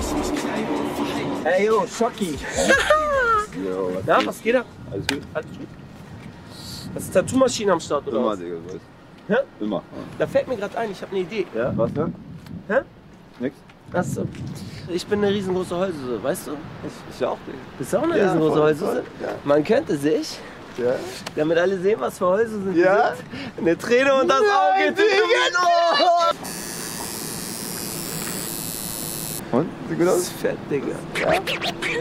Ey, yo, Schocki. Ja, was geht da? Alles gut? Alles gut. Das ist Tattoo-Maschine am Start, oder Immer, was? Digga, du weißt. Hä? Immer. Da fällt mir gerade ein, ich habe eine Idee. Ja, was denn? Hä? Nix? Achso. Ich bin eine riesengroße Heulsuse, weißt du? Ich auch, Digga. Bist du auch eine Ja, riesengroße voll, Heulsuse? voll, ja. Man könnte sich, Ja? damit alle sehen, was für Heulsusen Ja? sind, eine Träne und das Auge tätowieren. Oh! Und? Sieht gut Das aus? ist fett, Digga.